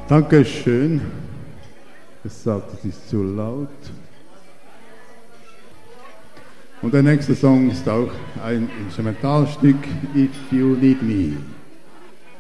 Dankeschön. Es sagt, es ist zu laut. Und der nächste Song ist auch ein Instrumentalstück, If You Need Me.